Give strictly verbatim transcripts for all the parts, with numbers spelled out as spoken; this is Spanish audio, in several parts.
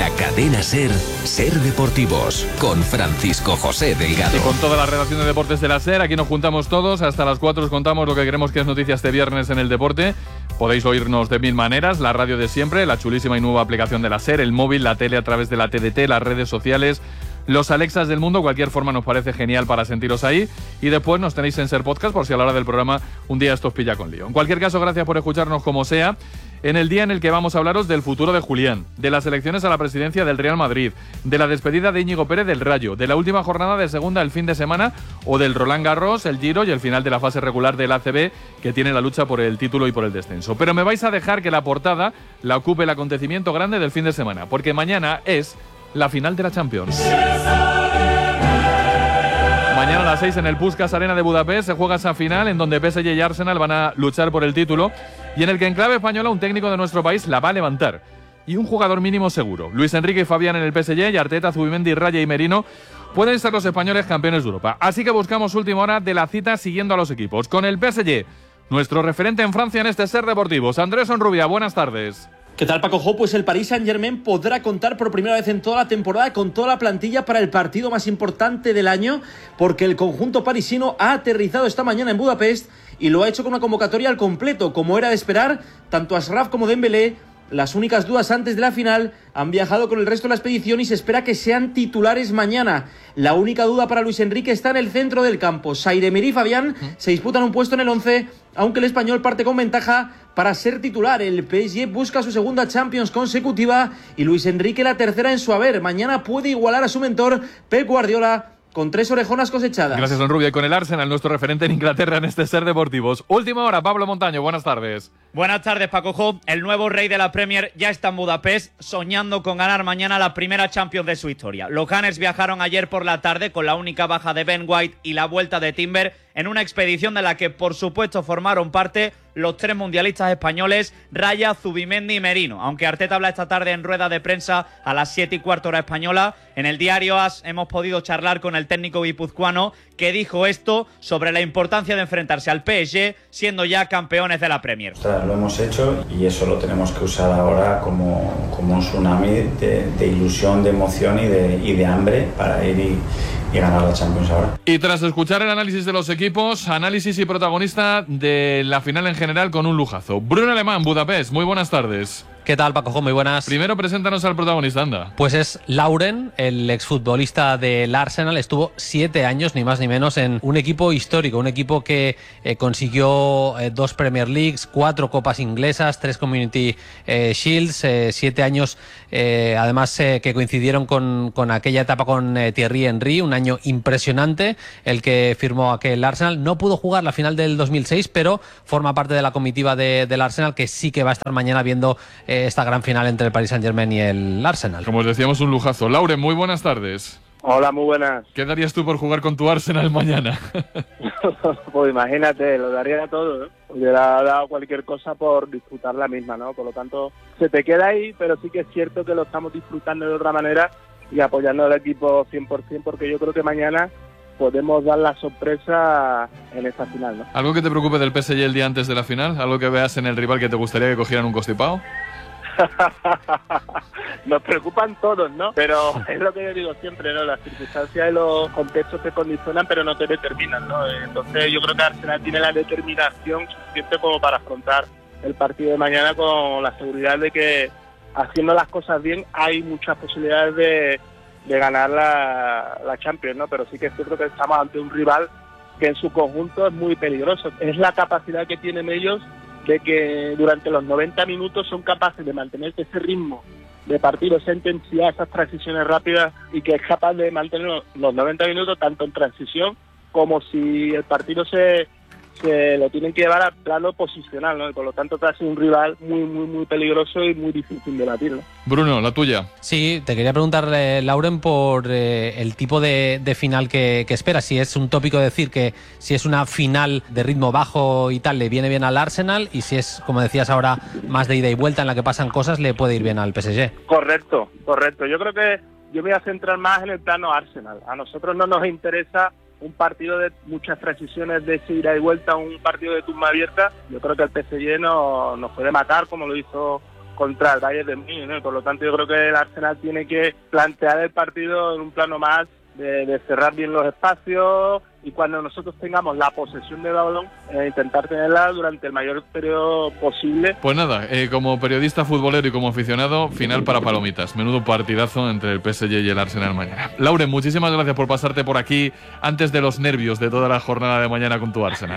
la cadena SER, SER Deportivos, con Francisco José Delgado. Y con toda la redacción de deportes de la SER, aquí nos juntamos todos, hasta las cuatro os contamos lo que queremos que es noticia este viernes en el deporte. Podéis oírnos de mil maneras, la radio de siempre, la chulísima y nueva aplicación de la SER, el móvil, la tele a través de la T D T, las redes sociales, los Alexas del mundo, cualquier forma nos parece genial para sentiros ahí. Y después nos tenéis en SER Podcast por si a la hora del programa un día esto os pilla con lío. En cualquier caso, gracias por escucharnos como sea, en el día en el que vamos a hablaros del futuro de Julián, de las elecciones a la presidencia del Real Madrid, de la despedida de Íñigo Pérez del Rayo, de la última jornada de segunda el fin de semana o del Roland Garros, el Giro y el final de la fase regular del A C B, que tiene la lucha por el título y por el descenso. Pero me vais a dejar que la portada la ocupe el acontecimiento grande del fin de semana, porque mañana es la final de la Champions. Mañana a las seis en el Puskás Arena de Budapest se juega esa final en donde P S G y Arsenal van a luchar por el título y en el que en clave española un técnico de nuestro país la va a levantar. Y un jugador mínimo seguro. Luis Enrique y Fabián en el P S G y Arteta, Zubimendi, Raya y Merino pueden ser los españoles campeones de Europa. Así que buscamos última hora de la cita siguiendo a los equipos. Con el P S G, nuestro referente en Francia en este SER Deportivos. Andrés Onrubia, buenas tardes. ¿Qué tal, Paco Jo? Pues el Paris Saint-Germain podrá contar por primera vez en toda la temporada con toda la plantilla para el partido más importante del año, porque el conjunto parisino ha aterrizado esta mañana en Budapest y lo ha hecho con una convocatoria al completo. Como era de esperar, tanto Ashraf como Dembélé, las únicas dudas antes de la final, han viajado con el resto de la expedición y se espera que sean titulares mañana. La única duda para Luis Enrique está en el centro del campo. Saïd Emery y Fabián se disputan un puesto en el once, aunque el español parte con ventaja para ser titular. El P S G busca su segunda Champions consecutiva y Luis Enrique la tercera en su haber. Mañana puede igualar a su mentor Pep Guardiola con tres orejonas cosechadas. Gracias, Don Rubio. Y con el Arsenal, nuestro referente en Inglaterra en este SER Deportivos. Última hora, Pablo Montaño, buenas tardes. Buenas tardes, Paco Jo. El nuevo rey de la Premier ya está en Budapest, soñando con ganar mañana la primera Champions de su historia. Los Gunners viajaron ayer por la tarde con la única baja de Ben White y la vuelta de Timber en una expedición de la que, por supuesto, formaron parte los tres mundialistas españoles, Raya, Zubimendi y Merino. Aunque Arteta habla esta tarde en rueda de prensa a las siete y cuarto hora española, en el diario AS hemos podido charlar con el técnico guipuzcoano que dijo esto sobre la importancia de enfrentarse al P S G siendo ya campeones de la Premier. O sea, lo hemos hecho y eso lo tenemos que usar ahora como, como un tsunami de, de ilusión, de emoción y de, y de hambre para ir y, y ganar la Champions ahora. Y tras escuchar el análisis de los equipos, análisis y protagonista de la final en general con un lujazo. Bruno Alemán, Budapest, muy buenas tardes. ¿Qué tal, Paco Jo? Muy buenas. Primero, preséntanos al protagonista, anda. Pues es Lauren, el exfutbolista del Arsenal. Estuvo siete años, ni más ni menos, en un equipo histórico. Un equipo que eh, consiguió eh, dos Premier Leagues, cuatro Copas Inglesas, tres Community eh, Shields, eh, siete años, eh, además, eh, que coincidieron con, con aquella etapa con eh, Thierry Henry. Un año impresionante el que firmó aquel Arsenal. No pudo jugar la final del dos mil seis, pero forma parte de la comitiva de, del Arsenal, que sí que va a estar mañana viendo eh, esta gran final entre el Paris Saint-Germain y el Arsenal. Como os decíamos, un lujazo. Lauren, muy buenas tardes. Hola, muy buenas. ¿Qué darías tú por jugar con tu Arsenal mañana? Pues imagínate, lo daría todo, ¿no? Hubiera dado cualquier cosa por disfrutar la misma, ¿no? Por lo tanto, se te queda ahí, pero sí que es cierto que lo estamos disfrutando de otra manera y apoyando al equipo cien por ciento, porque yo creo que mañana podemos dar la sorpresa en esta final, ¿no? ¿Algo que te preocupe del P S G el día antes de la final? ¿Algo que veas en el rival que te gustaría que cogieran un constipado? Nos preocupan todos, ¿no? Pero es lo que yo digo siempre, ¿no? Las circunstancias y los contextos te condicionan, pero no te determinan, ¿no? Entonces yo creo que Arsenal tiene la determinación suficiente como para afrontar el partido de mañana con la seguridad de que haciendo las cosas bien hay muchas posibilidades de, de ganar la, la Champions, ¿no? Pero sí que es cierto que estamos ante un rival que en su conjunto es muy peligroso. Es la capacidad que tienen ellos de que durante los noventa minutos son capaces de mantener ese ritmo de partido, esa intensidad, esas transiciones rápidas, y que es capaz de mantener los noventa minutos tanto en transición como si el partido se, se lo tienen que llevar al plano posicional, ¿no? Y por lo tanto te hace un rival muy, muy, muy peligroso y muy difícil de batir, ¿no? Bruno, la tuya. Sí, te quería preguntar, eh, Lauren, por eh, el tipo de, de final que, que esperas. Si es un tópico decir que si es una final de ritmo bajo y tal, le viene bien al Arsenal, y si es, como decías ahora, más de ida y vuelta en la que pasan cosas, le puede ir bien al P S G. Correcto, correcto. Yo creo que yo me voy a centrar más en el plano Arsenal. A nosotros no nos interesa un partido de muchas transiciones de ida y vuelta, un partido de tumba abierta. Yo creo que el P S G no, nos puede matar, como lo hizo contra el Bayern de Múnich, ¿no? Por lo tanto, yo creo que el Arsenal tiene que plantear el partido en un plano más de, de cerrar bien los espacios y cuando nosotros tengamos la posesión de balón, eh, intentar tenerla durante el mayor periodo posible. Pues nada, eh, como periodista futbolero y como aficionado, final para palomitas. Menudo partidazo entre el P S G y el Arsenal mañana. Lauren, muchísimas gracias por pasarte por aquí antes de los nervios de toda la jornada de mañana con tu Arsenal.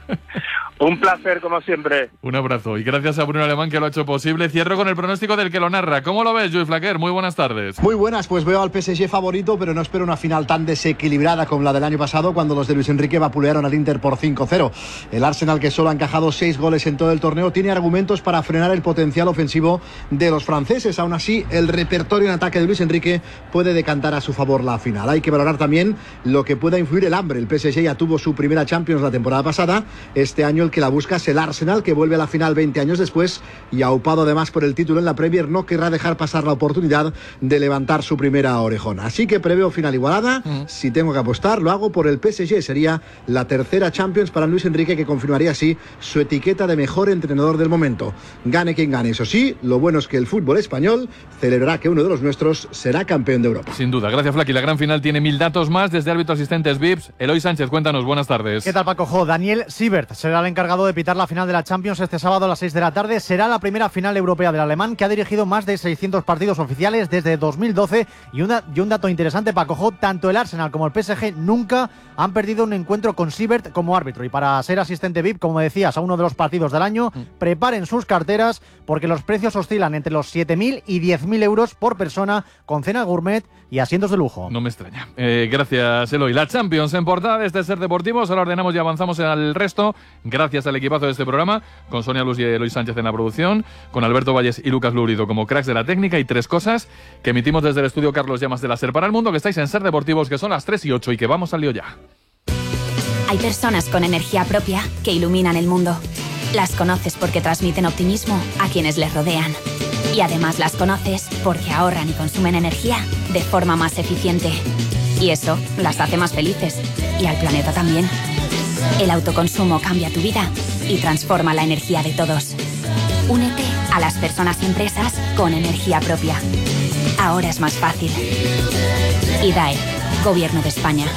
Un placer, como siempre. Un abrazo. Y gracias a Bruno Alemán, que lo ha hecho posible. Cierro con el pronóstico del que lo narra. ¿Cómo lo ves, Joey Flaquer? Muy buenas tardes. Muy buenas, pues veo al P S G favorito, pero no espero una final tan desequilibrada como la del año pasado, cuando los de Luis Enrique vapulearon al Inter por cinco cero. El Arsenal, que solo ha encajado seis goles en todo el torneo, tiene argumentos para frenar el potencial ofensivo de los franceses. Aún así, el repertorio en ataque de Luis Enrique puede decantar a su favor la final. Hay que valorar también lo que pueda influir el hambre. El P S G ya tuvo su primera Champions la temporada pasada. Este año el que la busca es el Arsenal, que vuelve a la final veinte años después y aupado además por el título en la Premier, no querrá dejar pasar la oportunidad de levantar su primera orejona. Así que preveo final igualada. Mm. Si tengo que apostar, lo hago por el P S G. Sería la tercera Champions para Luis Enrique, que confirmaría así su etiqueta de mejor entrenador del momento. Gane quien gane. Eso sí, lo bueno es que el fútbol español celebrará que uno de los nuestros será campeón de Europa. Sin duda. Gracias, Flaki. La gran final tiene mil datos más desde árbitro asistentes V I Ps. Eloy Sánchez, cuéntanos. Buenas tardes. ¿Qué tal, Paco Jo? Daniel Siebert será el encargado de pitar la final de la Champions este sábado a las seis de la tarde. Será la primera final europea del alemán, que ha dirigido más de seiscientos partidos oficiales desde dos mil doce. Y, una, y un dato interesante, Paco Jo, tanto el Arsenal como el P S G nunca han perdido un encuentro con Siebert como árbitro. Y para ser asistente V I P, como decías, a uno de los partidos del año, mm. preparen sus carteras, porque los precios oscilan entre los siete mil y diez mil euros por persona, con cena gourmet y asientos de lujo. No me extraña. Eh, gracias, Eloy. La Champions en portada de este Ser Deportivos. Ahora ordenamos y avanzamos al resto. Gracias al equipazo de este programa, con Sonia Luz y Eloy Sánchez en la producción, con Alberto Valles y Lucas Lurido como cracks de la técnica, y tres cosas que emitimos desde el estudio Carlos Llamas de la SER para el mundo, que estáis en Ser Deportivos, que son las tres y ocho y que vamos al lío ya. Hay personas con energía propia que iluminan el mundo. Las conoces porque transmiten optimismo a quienes les rodean. Y además las conoces porque ahorran y consumen energía de forma más eficiente. Y eso las hace más felices. Y al planeta también. El autoconsumo cambia tu vida y transforma la energía de todos. Únete a las personas y empresas con energía propia. Ahora es más fácil. I D A E, Gobierno de España.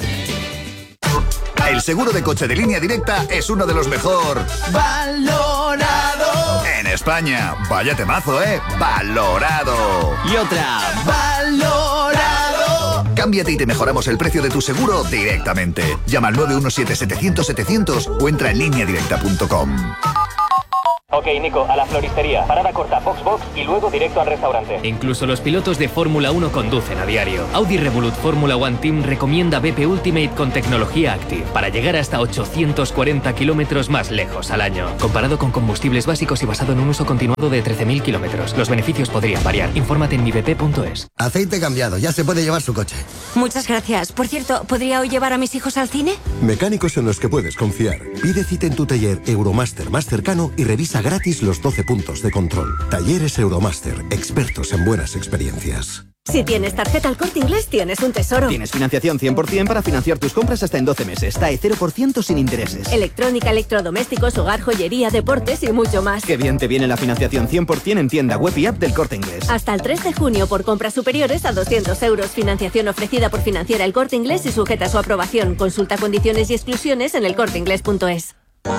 El seguro de coche de Línea Directa es uno de los mejor valorado en España. Vaya temazo, ¿eh? Valorado. Y otra, valorado. Cámbiate y te mejoramos el precio de tu seguro directamente. Llama al nueve uno siete, setecientos, setecientos o entra en línea directa punto com. Ok, Nico, a la floristería. Parada corta, Box Box y luego directo al restaurante. Incluso los pilotos de Fórmula uno conducen a diario. Audi Revolut Fórmula One Team recomienda B P Ultimate con tecnología Active para llegar hasta ochocientos cuarenta kilómetros más lejos al año. Comparado con combustibles básicos y basado en un uso continuado de trece mil kilómetros. Los beneficios podrían variar. Infórmate en mi b p punto es. Aceite cambiado, ya se puede llevar su coche. Muchas gracias. Por cierto, ¿podría hoy llevar a mis hijos al cine? Mecánicos en los que puedes confiar. Pide cita en tu taller Euromaster más cercano y revisa gratis los doce puntos de control. Talleres Euromaster, expertos en buenas experiencias. Si tienes tarjeta El Corte Inglés, tienes un tesoro. Tienes financiación cien por ciento para financiar tus compras hasta en doce meses. T A E cero por ciento sin intereses. Electrónica, electrodomésticos, hogar, joyería, deportes y mucho más. Qué bien te viene la financiación cien por ciento en tienda web y app del Corte Inglés. Hasta el tres de junio por compras superiores a doscientos euros. Financiación ofrecida por Financiera El Corte Inglés y sujeta a su aprobación. Consulta condiciones y exclusiones en el corte inglés punto es.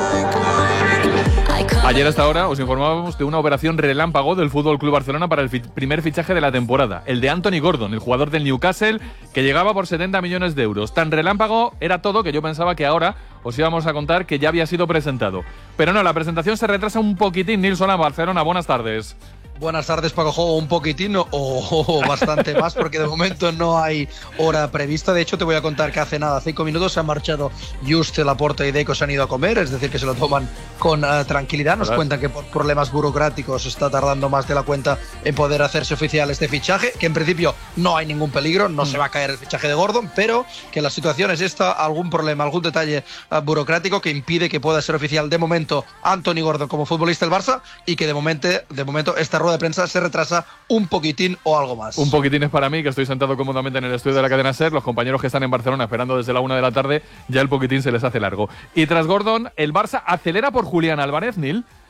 Ayer a esta hora os informábamos de una operación relámpago del F C Barcelona para el fi- primer fichaje de la temporada, el de Anthony Gordon, el jugador del Newcastle, que llegaba por setenta millones de euros. Tan relámpago era todo que yo pensaba que ahora os íbamos a contar que ya había sido presentado. Pero no, la presentación se retrasa un poquitín. Nilsson a Barcelona, buenas tardes. Buenas tardes, Paco Jo. Un poquitín o, o bastante más, porque de momento no hay hora prevista. De hecho, te voy a contar que hace nada, cinco minutos, se han marchado Just, Laporta y Deco, se han ido a comer, es decir, que se lo toman con uh, tranquilidad. Nos cuentan que por problemas burocráticos está tardando más de la cuenta en poder hacerse oficial este fichaje, que en principio no hay ningún peligro, no mm. se va a caer el fichaje de Gordon, pero que la situación es esta, algún problema, algún detalle uh, burocrático que impide que pueda ser oficial de momento Anthony Gordon como futbolista del Barça, y que de momento, de momento esta rueda de prensa se retrasa un poquitín o algo más. Un poquitín es para mí, que estoy sentado cómodamente en el estudio de la cadena SER. Los compañeros que están en Barcelona esperando desde la una de la tarde, ya el poquitín se les hace largo. Y tras Gordon, el Barça acelera por Julián Álvarez, Nil.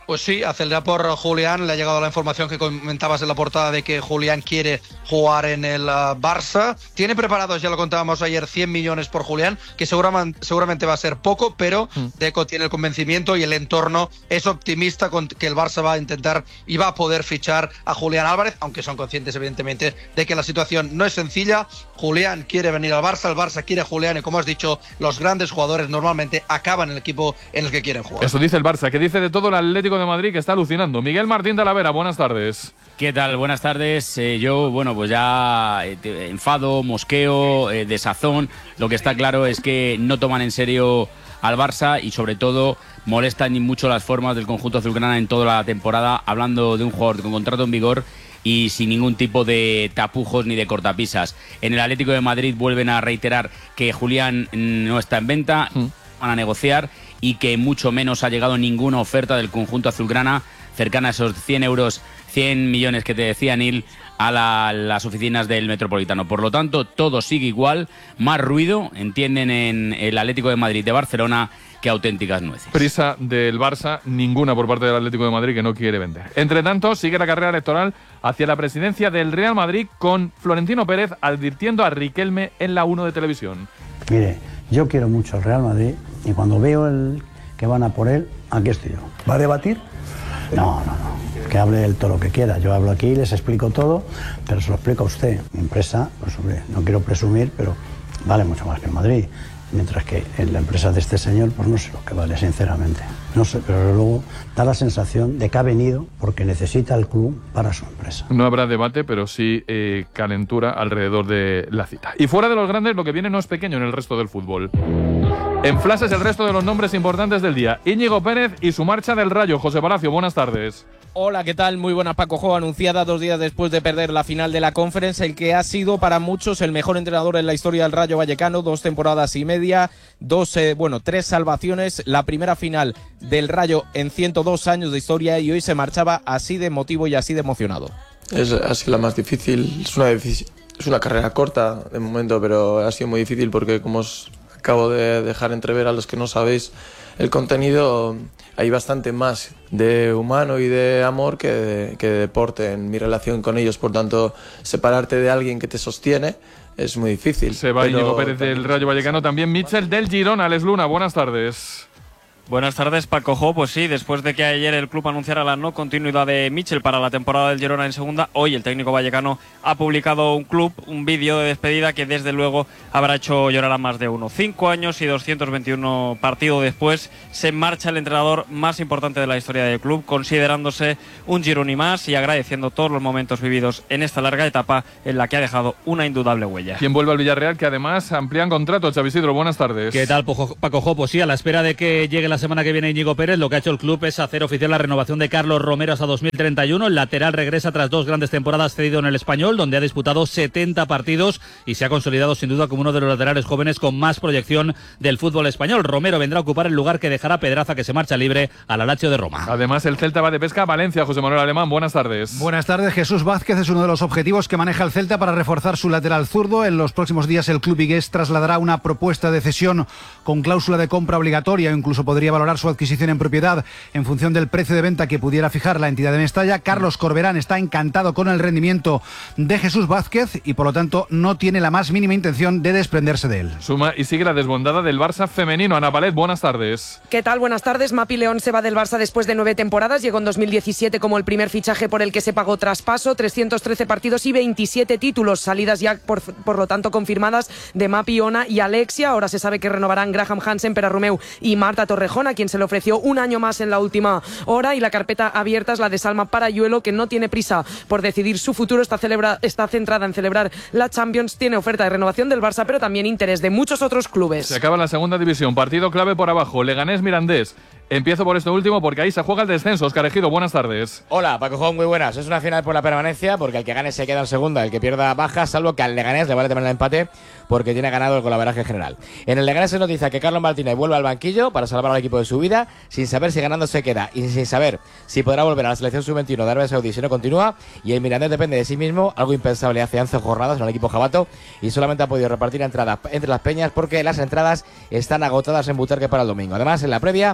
Pues sí, acelerar por Julián. Le ha llegado la información que comentabas en la portada de que Julián quiere jugar en el uh, Barça. Tiene preparados, ya lo contábamos ayer, cien millones por Julián, que seguramente, seguramente va a ser poco, pero mm. Deco tiene el convencimiento y el entorno es optimista con que el Barça va a intentar y va a poder fichar a Julián Álvarez, aunque son conscientes evidentemente de que la situación no es sencilla. Julián quiere venir al Barça, el Barça quiere a Julián y, como has dicho, los grandes jugadores normalmente acaban en el equipo en el que quieren jugar. Eso dice el Barça. ¿Qué dice de todo el Atlético de Madrid, que está alucinando? Miguel Martín de la Vera, buenas tardes. ¿Qué tal? Buenas tardes. Eh, yo, bueno, pues ya eh, enfado, mosqueo, eh, desazón. Lo que está claro es que no toman en serio al Barça y, sobre todo, molestan mucho las formas del conjunto azulgrana en toda la temporada, hablando de un jugador con contrato en vigor y sin ningún tipo de tapujos ni de cortapisas. En el Atlético de Madrid vuelven a reiterar que Julián no está en venta, mm. van a negociar, y que mucho menos ha llegado ninguna oferta del conjunto azulgrana cercana a esos cien euros, cien millones que te decía Neil, a la, las oficinas del Metropolitano. Por lo tanto, todo sigue igual, más ruido, entienden en el Atlético de Madrid de Barcelona, que auténticas nueces. Prisa del Barça, ninguna por parte del Atlético de Madrid, que no quiere vender. Entre tanto, sigue la carrera electoral hacia la presidencia del Real Madrid, con Florentino Pérez advirtiendo a Riquelme en la uno de televisión. Mire, yo quiero mucho al Real Madrid y cuando veo el que van a por él, aquí estoy yo. ¿Va a debatir? No, no, no. Que hable él todo lo que quiera. Yo hablo aquí, les explico todo, pero se lo explico a usted. Mi empresa, pues hombre, no quiero presumir, pero vale mucho más que el Madrid. Mientras que en la empresa de este señor, pues no sé lo que vale, sinceramente. No sé, pero luego da la sensación de que ha venido porque necesita el club para su empresa. No habrá debate, pero sí eh, calentura alrededor de la cita. Y fuera de los grandes, lo que viene no es pequeño en el resto del fútbol. En flashes, el resto de los nombres importantes del día. Íñigo Pérez y su marcha del Rayo. José Palacio, buenas tardes. Hola, ¿qué tal? Muy buena, Paco Jo, anunciada dos días después de perder la final de la Conference, el que ha sido para muchos el mejor entrenador en la historia del Rayo Vallecano, dos temporadas y media, dos, eh, bueno, tres salvaciones, la primera final del Rayo en ciento dos años de historia, y hoy se marchaba así de emotivo y así de emocionado. Es así la más difícil, es una, es una carrera corta de momento, pero ha sido muy difícil porque, como os acabo de dejar entrever a los que no sabéis el contenido, hay bastante más de humano y de amor que de, que de deporte en mi relación con ellos. Por tanto, separarte de alguien que te sostiene es muy difícil. Se va Íñigo Pérez del Rayo Vallecano, también Mitchell del Girona. Alex Luna, buenas tardes. Buenas tardes, Paco Jo. Pues sí, después de que ayer el club anunciara la no continuidad de Mitchell para la temporada del Girona en segunda, hoy el técnico vallecano ha publicado un club, un vídeo de despedida que desde luego habrá hecho llorar a más de uno. Cinco años y doscientos veintiuno partidos después, se marcha el entrenador más importante de la historia del club, considerándose un Gironi más y agradeciendo todos los momentos vividos en esta larga etapa en la que ha dejado una indudable huella. Quien vuelve al Villarreal, que además amplían contrato. Xavi Isidro, buenas tardes. ¿Qué tal, Paco Jo? Pues sí, a la espera de que llegue la semana que viene Íñigo Pérez, lo que ha hecho el club es hacer oficial la renovación de Carlos Romero hasta dos mil treinta y uno. El lateral regresa tras dos grandes temporadas cedido en el Español, donde ha disputado setenta partidos y se ha consolidado sin duda como uno de los laterales jóvenes con más proyección del fútbol español. Romero vendrá a ocupar el lugar que dejará Pedraza, que se marcha libre al Lazio de Roma. Además, el Celta va de pesca a Valencia. José Manuel Alemán, buenas tardes. Buenas tardes. Jesús Vázquez es uno de los objetivos que maneja el Celta para reforzar su lateral zurdo. En los próximos días el club vigués trasladará una propuesta de cesión con cláusula de compra obligatoria, o incluso podría valorar su adquisición en propiedad en función del precio de venta que pudiera fijar la entidad de Mestalla. Carlos Corberán está encantado con el rendimiento de Jesús Vázquez y por lo tanto no tiene la más mínima intención de desprenderse de él. Suma y sigue la desbondada del Barça femenino. Ana Palet, buenas tardes. ¿Qué tal? Buenas tardes. Mapi León se va del Barça después de nueve temporadas. Llegó en dos mil diecisiete como el primer fichaje por el que se pagó traspaso, trescientos trece partidos y veintisiete títulos, salidas ya por, por lo tanto confirmadas de Mapi, Ona y Alexia. Ahora se sabe que renovarán Graham Hansen, Pera Romeu y Marta Torrejón, a quien se le ofreció un año más en la última hora, y la carpeta abierta es la de Salma Parayuelo, que no tiene prisa por decidir su futuro, está, celebra, está centrada en celebrar la Champions, tiene oferta de renovación del Barça, pero también interés de muchos otros clubes. Se acaba la segunda división, partido clave por abajo, Leganés-Mirandés. Empiezo por esto último porque ahí se juega el descenso. Oscar Ejido, buenas tardes. Hola, Paco Jón, muy buenas. Es una final por la permanencia porque el que gane se queda en segunda, el que pierda baja, salvo que al Leganés le vale también el empate porque tiene ganado el golaveraje general. En el Leganés se noticia que Carlos Martínez vuelve al banquillo para salvar al equipo de su vida, sin saber si ganando se queda y sin saber si podrá volver a la selección sub veintiuno de Arabia Saudí si no continúa. Y el Mirandés depende de sí mismo, algo impensable hace once jornadas en el equipo jabato, y solamente ha podido repartir entradas entre las peñas porque las entradas están agotadas en Butarque para el domingo. Además, en la previa habrá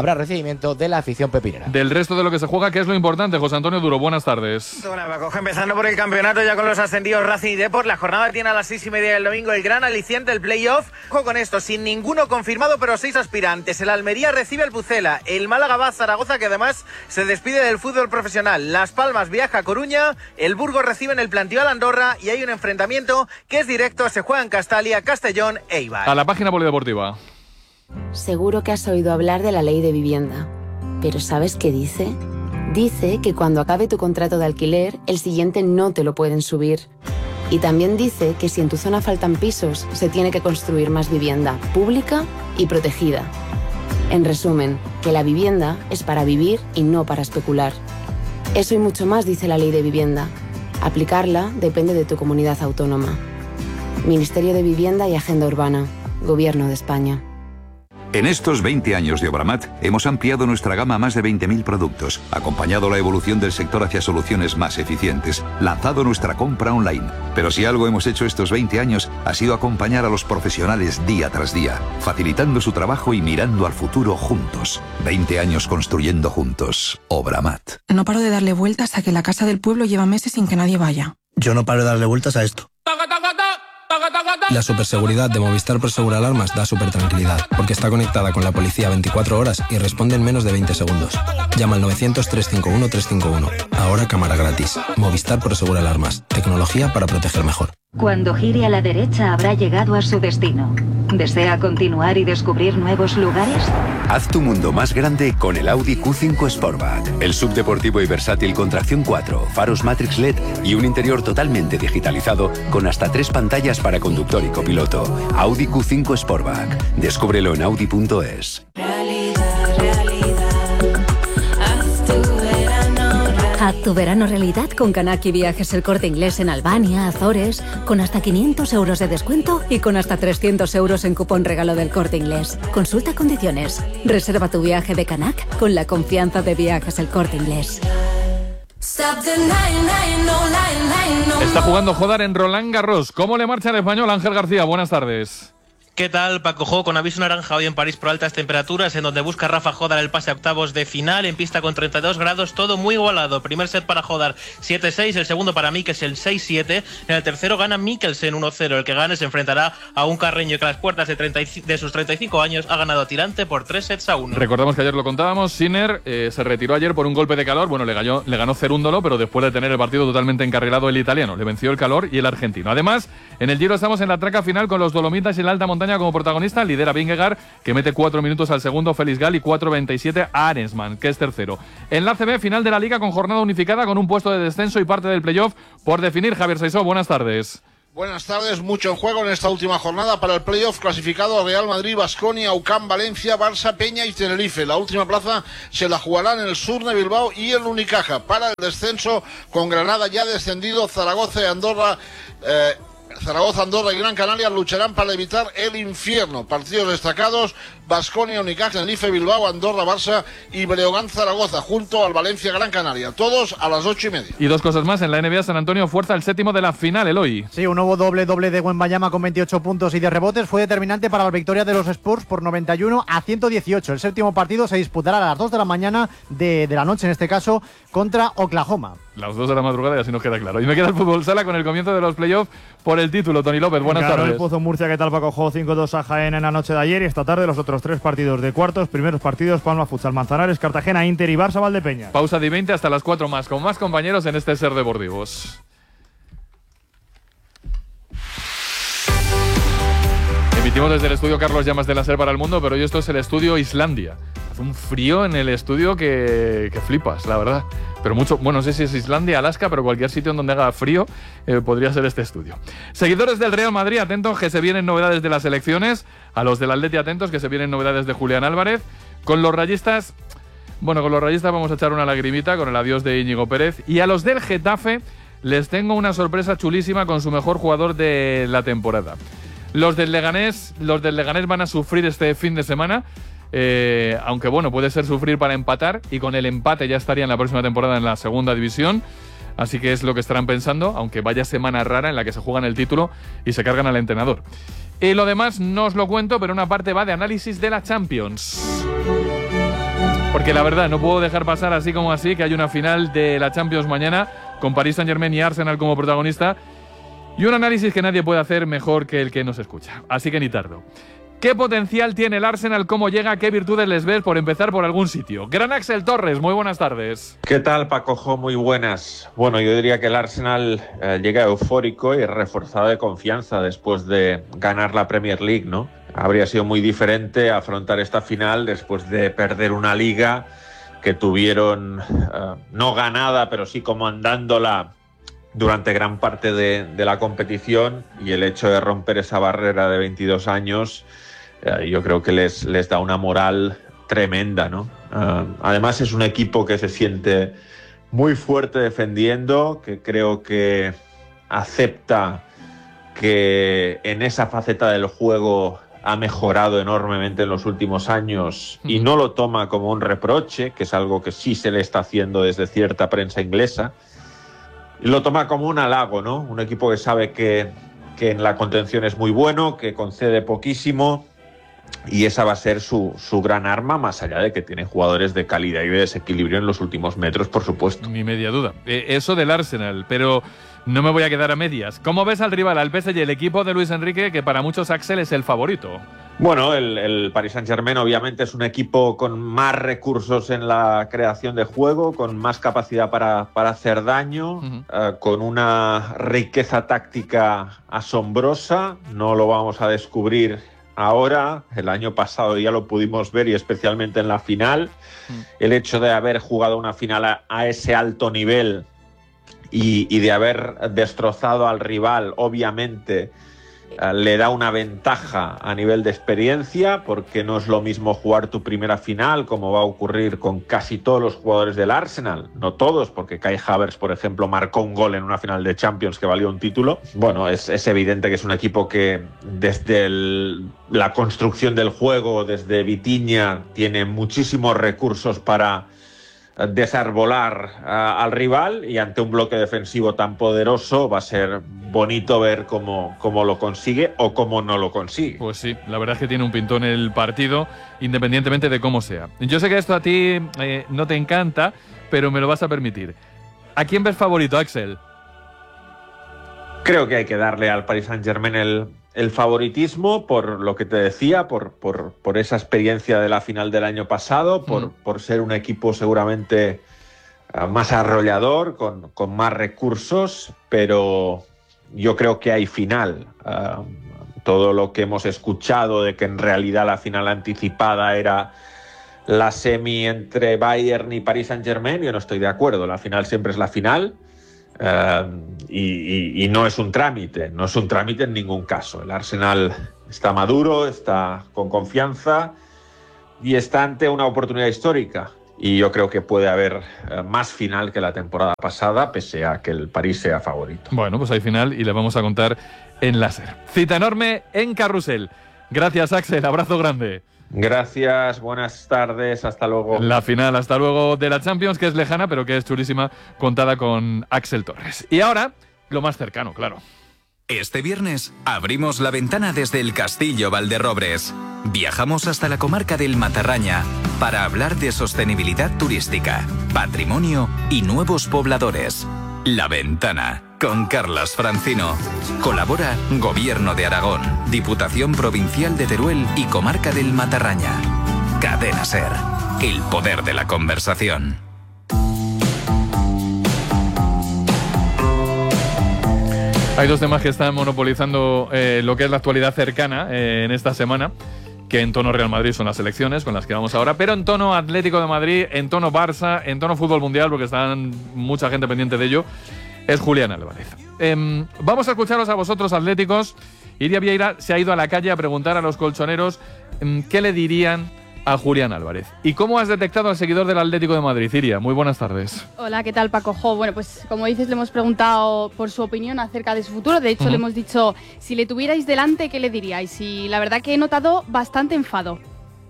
habrá recibimiento de la afición pepinera. Del resto de lo que se juega, ¿qué es lo importante? José Antonio Duro, buenas tardes. Bueno, Paco, empezando por el campeonato, ya con los ascendidos Racing y Depor, la jornada tiene a las seis y media del domingo el gran aliciente, el playoff. Ojo con esto, sin ninguno confirmado, pero seis aspirantes. El Almería recibe al Pucela, el Málaga va a Zaragoza, que además se despide del fútbol profesional. Las Palmas viaja a Coruña, el Burgos recibe en el Plantío Andorra y hay un enfrentamiento que es directo, se juega en Castalia, Castellón e Eibar. A la página polideportiva. Seguro que has oído hablar de la ley de vivienda, pero ¿sabes qué dice? Dice que cuando acabe tu contrato de alquiler, el siguiente no te lo pueden subir. Y también dice que si en tu zona faltan pisos, se tiene que construir más vivienda pública y protegida. En resumen, que la vivienda es para vivir y no para especular. Eso y mucho más dice la ley de vivienda. Aplicarla depende de tu comunidad autónoma. Ministerio de Vivienda y Agenda Urbana. Gobierno de España. En estos veinte años de Obramat hemos ampliado nuestra gama a más de veinte mil productos, acompañado la evolución del sector hacia soluciones más eficientes, lanzado nuestra compra online. Pero si algo hemos hecho estos veinte años ha sido acompañar a los profesionales día tras día, facilitando su trabajo y mirando al futuro juntos. veinte años construyendo juntos. Obramat. No paro de darle vueltas a que la casa del pueblo lleva meses sin que nadie vaya. Yo no paro de darle vueltas a esto. La superseguridad de Movistar Prosegur Alarmas da super tranquilidad, porque está conectada con la policía veinticuatro horas y responde en menos de veinte segundos. Llama al novecientos, trescientos cincuenta y uno, trescientos cincuenta y uno. Ahora cámara gratis. Movistar Prosegur Alarmas. Tecnología para proteger mejor. Cuando gire a la derecha habrá llegado a su destino. ¿Desea continuar y descubrir nuevos lugares? Haz tu mundo más grande con el Audi Q cinco Sportback. El subdeportivo y versátil con tracción cuatro, faros Matrix L E D y un interior totalmente digitalizado con hasta tres pantallas para conductor y copiloto. Audi Q cinco Sportback. Descúbrelo en audi punto es. Haz tu verano realidad con Canaki Viajes El Corte Inglés en Albania, Azores, con hasta quinientos euros de descuento y con hasta trescientos euros en cupón regalo del Corte Inglés. Consulta condiciones. Reserva tu viaje de Canac con la confianza de Viajes El Corte Inglés. Está jugando Jodar en Roland Garros. ¿Cómo le marcha al español? Ángel García, buenas tardes. ¿Qué tal, Paco Jo? Con aviso naranja hoy en París por altas temperaturas, en donde busca Rafa Jodar el pase a octavos de final, en pista con treinta y dos grados, todo muy igualado. Primer set para Jodar siete seis, el segundo para Mikkelsen seis siete, en el tercero gana Mikkelsen uno cero. El que gane se enfrentará a un Carreño que a las puertas de, treinta de sus treinta y cinco años ha ganado a tirante por tres sets a uno. Recordamos que ayer lo contábamos, Sinner eh, se retiró ayer por un golpe de calor, bueno, le ganó, le ganó Cerúndolo, pero después de tener el partido totalmente encarrilado el italiano, le venció el calor y el argentino. Además, en el Giro estamos en la traca final con los Dolomitas y la alta montaña como protagonista. Lidera Vingegaard, que mete cuatro minutos al segundo Félix Gal y cuatro veintisiete a Arensman, que es tercero. En la A C B, final de la Liga con jornada unificada con un puesto de descenso y parte del playoff por definir. Javier Saisó, buenas tardes. Buenas tardes, mucho en juego en esta última jornada para el playoff clasificado Real Madrid, Baskonia, U C A M, Valencia, Barça, Peña y Tenerife. La última plaza se la jugarán en el Sur de Bilbao y el Unicaja. Para el descenso, con Granada ya descendido, Zaragoza y Andorra... Eh, Zaragoza, Andorra y Gran Canaria lucharán para evitar el infierno. Partidos destacados: Baskonia, Unicaja, Tenerife, Bilbao, Andorra, Barça y Breogán, Zaragoza, junto al Valencia, Gran Canaria. Todos a las ocho y media. Y dos cosas más: en la N B A, San Antonio fuerza el séptimo de la final, Eloy. Sí, un nuevo doble doble de Wembanyama con veintiocho puntos y de rebotes fue determinante para la victoria de los Spurs por noventa y uno a ciento dieciocho. El séptimo partido se disputará a las dos de la mañana de, de la noche, en este caso, contra Oklahoma. Las dos de la madrugada y así nos queda claro. Y me queda el fútbol sala con el comienzo de los playoffs por el título. Tony López, buenas Ganó tardes. El Pozo Murcia, ¿qué tal, Paco Jo? cinco dos a Jaén en la noche de ayer y esta tarde los otros tres partidos de cuartos. Primeros partidos: Palma Futsal Manzanares, Cartagena, Inter y Barça Valdepeñas. Pausa de veinte hasta las cuatro más, con más compañeros en este Ser Deportivos. Emitimos desde el estudio Carlos Llamas de la SER para el mundo, pero hoy esto es el estudio Islandia. Hace un frío en el estudio que, que flipas, la verdad. Pero mucho, bueno, no sé si es Islandia, Alaska, pero cualquier sitio en donde haga frío eh, podría ser este estudio. Seguidores del Real Madrid, atentos que se vienen novedades de las elecciones. A los del Atleti, atentos que se vienen novedades de Julián Álvarez. Con los rayistas, bueno, con los rayistas vamos a echar una lagrimita con el adiós de Íñigo Pérez. Y a los del Getafe les tengo una sorpresa chulísima con su mejor jugador de la temporada. Los del Leganés, los del Leganés van a sufrir este fin de semana. Eh, aunque bueno, puede ser sufrir para empatar y con el empate ya estarían la próxima temporada en la segunda división, así que es lo que estarán pensando, aunque vaya semana rara en la que se juegan el título y se cargan al entrenador. Y lo demás no os lo cuento, pero una parte va de análisis de la Champions. Porque la verdad, no puedo dejar pasar así como así que hay una final de la Champions mañana con Paris Saint-Germain y Arsenal como protagonista y un análisis que nadie puede hacer mejor que el que nos escucha. Así que ni tardo. ¿Qué potencial tiene el Arsenal? ¿Cómo llega? ¿Qué virtudes les ves? Por empezar por algún sitio. Gran Axel Torres, muy buenas tardes. ¿Qué tal, Paco Jo? Muy buenas. Bueno, yo diría que el Arsenal eh, llega eufórico y reforzado de confianza después de ganar la Premier League, ¿no? Habría sido muy diferente afrontar esta final después de perder una liga que tuvieron eh, no ganada, pero sí comandándola durante gran parte de, de la competición, y el hecho de romper esa barrera de veintidós años eh, yo creo que les, les da una moral tremenda, ¿no? Eh, además es un equipo que se siente muy fuerte defendiendo, que creo que acepta que en esa faceta del juego ha mejorado enormemente en los últimos años y no lo toma como un reproche, que es algo que sí se le está haciendo desde cierta prensa inglesa, y lo toma como un halago, ¿no? Un equipo que sabe que, que en la contención es muy bueno, que concede poquísimo, y esa va a ser su, su gran arma, más allá de que tiene jugadores de calidad y de desequilibrio en los últimos metros, por supuesto. Ni media duda. Eh, eso del Arsenal, pero no me voy a quedar a medias. ¿Cómo ves al rival, al P S G, el equipo de Luis Enrique, que para muchos Axel es el favorito? Bueno, el, el Paris Saint-Germain obviamente es un equipo con más recursos en la creación de juego, con más capacidad para, para hacer daño, uh-huh. eh, con una riqueza táctica asombrosa. No lo vamos a descubrir ahora, el año pasado ya lo pudimos ver, y especialmente en la final. Uh-huh. El hecho de haber jugado una final a, a ese alto nivel y, y de haber destrozado al rival, obviamente le da una ventaja a nivel de experiencia, porque no es lo mismo jugar tu primera final, como va a ocurrir con casi todos los jugadores del Arsenal. No todos, porque Kai Havertz, por ejemplo, marcó un gol en una final de Champions que valió un título. Bueno, es, es evidente que es un equipo que desde el, la construcción del juego, desde Vitinha, tiene muchísimos recursos para desarbolar uh, al rival, y ante un bloque defensivo tan poderoso va a ser bonito ver cómo, cómo lo consigue o cómo no lo consigue. Pues sí, la verdad es que tiene un pintón el partido, independientemente de cómo sea. Yo sé que esto a ti eh, no te encanta, pero me lo vas a permitir. ¿A quién ves favorito, Axel? Creo que hay que darle al Paris Saint-Germain el, el favoritismo, por lo que te decía, por, por, por esa experiencia de la final del año pasado, por, mm. por ser un equipo seguramente uh, más arrollador, con, con más recursos, pero yo creo que hay final. Uh, todo lo que hemos escuchado de que en realidad la final anticipada era la semi entre Bayern y Paris Saint-Germain, yo no estoy de acuerdo. La final siempre es la final. Uh, y, y, y no es un trámite, no es un trámite en ningún caso. El Arsenal está maduro, está con confianza y está ante una oportunidad histórica, y yo creo que puede haber uh, más final que la temporada pasada, pese a que el París sea favorito. Bueno, pues hay final y le vamos a contar en láser. Cita enorme en Carrusel. Gracias, Axel, abrazo grande. Gracias, buenas tardes, hasta luego. La final, hasta luego, de la Champions, que es lejana, pero que es chulísima, contada con Axel Torres. Y ahora, lo más cercano, claro. Este viernes abrimos la ventana desde el Castillo Valderrobres. Viajamos hasta la comarca del Matarraña para hablar de sostenibilidad turística, patrimonio y nuevos pobladores. La Ventana, con Carlas Francino. Colabora Gobierno de Aragón, Diputación Provincial de Teruel y Comarca del Matarraña. Cadena SER, el poder de la conversación. Hay dos temas que están monopolizando eh, lo que es la actualidad cercana eh, en esta semana, que en tono Real Madrid son las elecciones con las que vamos ahora, pero en tono Atlético de Madrid, en tono Barça, en tono fútbol mundial, porque están mucha gente pendiente de ello, es Julián Álvarez. Eh, vamos a escucharos a vosotros, atléticos. Iria Vieira se ha ido a la calle a preguntar a los colchoneros eh, qué le dirían a Julián Álvarez. ¿Y cómo has detectado al seguidor del Atlético de Madrid, Iria? Muy buenas tardes. Hola, ¿qué tal, Paco Jo? Bueno, pues como dices, le hemos preguntado por su opinión acerca de su futuro. De hecho, uh-huh. le hemos dicho, si le tuvierais delante, ¿qué le diríais? Y la verdad que he notado bastante enfado.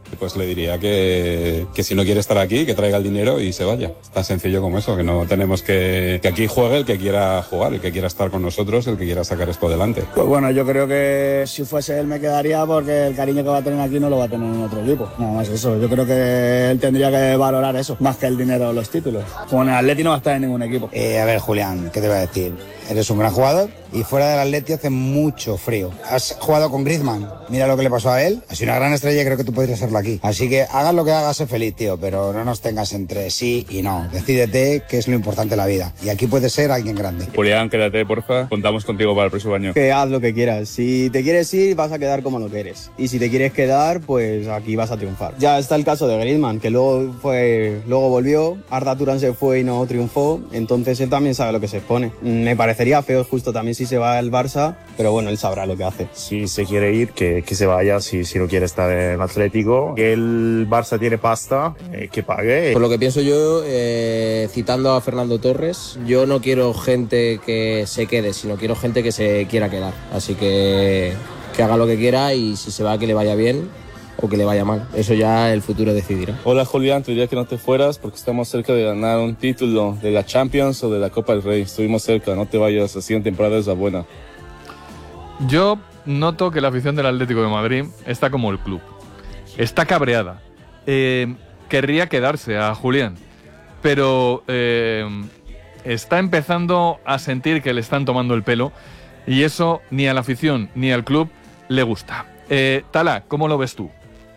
Pues le diría que, que si no quiere estar aquí, que traiga el dinero y se vaya. Tan sencillo como eso, que no tenemos que... Que aquí juegue el que quiera jugar, el que quiera estar con nosotros, el que quiera sacar esto adelante. Pues bueno, yo creo que si fuese él me quedaría porque el cariño que va a tener aquí no lo va a tener en otro equipo. Nada más eso, yo creo que él tendría que valorar eso, más que el dinero o los títulos. Como en el Atleti no va a estar en ningún equipo. Eh, a ver, Julián, ¿qué te voy a decir? Eres un gran jugador y fuera del Atleti hace mucho frío. Has jugado con Griezmann, mira lo que le pasó a él. Ha sido una gran estrella y creo que tú podrías serlo aquí. Así que hagas lo que hagas, sé feliz, tío, pero no nos tengas entre sí y no. Decídete qué es lo importante en la vida. Y aquí puedes ser alguien grande. Julián, quédate, porfa. Contamos contigo para el próximo año. Que haz lo que quieras. Si te quieres ir, vas a quedar como lo que eres. Y si te quieres quedar, pues aquí vas a triunfar. Ya está el caso de Griezmann, que luego fue, luego volvió. Arda Turán se fue y no triunfó. Entonces él también sabe lo que se expone. Me parecería feo justo también si se va al Barça, pero bueno, él sabrá lo que hace. Si se quiere ir, que, que se vaya. Si, si no quiere estar en Atlético, que el Barça tiene pasta, eh, que pague. Por lo que pienso yo, eh, citando a Fernando Torres, yo no quiero gente que se quede, sino quiero gente que se quiera quedar. Así que que haga lo que quiera y si se va, que le vaya bien o que le vaya mal. Eso ya el futuro decidirá. Hola Julián, te diría que no te fueras porque estamos cerca de ganar un título de la Champions o de la Copa del Rey. Estuvimos cerca, no te vayas, la siguiente temporada es la buena. Yo noto que la afición del Atlético de Madrid está como el club. Está cabreada. Eh, querría quedarse a Julián, pero eh, está empezando a sentir que le están tomando el pelo y eso ni a la afición ni al club le gusta. Eh, Tala, ¿cómo lo ves tú?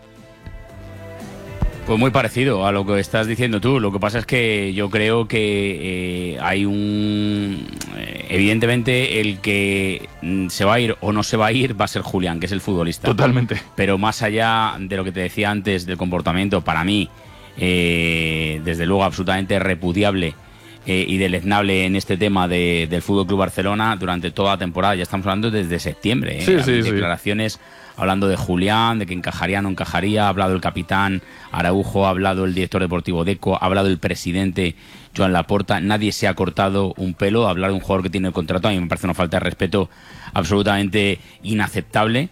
Pues muy parecido a lo que estás diciendo tú. Lo que pasa es que yo creo que eh, hay un... Eh, evidentemente el que se va a ir o no se va a ir va a ser Julián, que es el futbolista. Totalmente. Pero más allá de lo que te decía antes del comportamiento, para mí, eh, desde luego absolutamente repudiable eh, y deleznable en este tema de, del Fútbol Club Barcelona durante toda la temporada. Ya estamos hablando desde septiembre. ¿eh? Sí, sí, sí. Declaraciones hablando de Julián, de que encajaría o no encajaría. Ha hablado el capitán Araujo, ha hablado el director deportivo Deco, ha hablado el presidente Joan Laporta. Nadie se ha cortado un pelo. Hablar de un jugador que tiene el contrato a mí me parece una falta de respeto absolutamente inaceptable.